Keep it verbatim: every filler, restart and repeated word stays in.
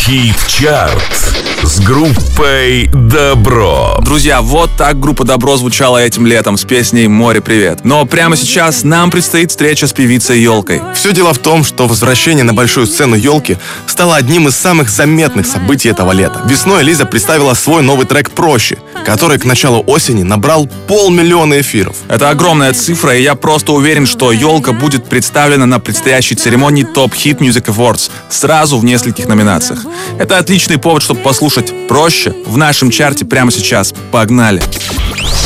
Хит-чарт с группой Добро. Друзья, вот так группа Добро звучала этим летом с песней «Море, привет». Но прямо сейчас нам предстоит встреча с певицей Ёлкой. Все дело в том, что возвращение на большую сцену Ёлки стало одним из самых заметных событий этого лета. Весной Лиза представила свой новый трек «Проще», который к началу осени набрал полмиллиона эфиров. Это огромная цифра, и я просто уверен, что Ёлка будет представлена на предстоящей церемонии Top Hit Music Awards сразу в нескольких номинациях. Это отличный повод, чтобы послушать «Проще» в нашем чарте прямо сейчас. Погнали!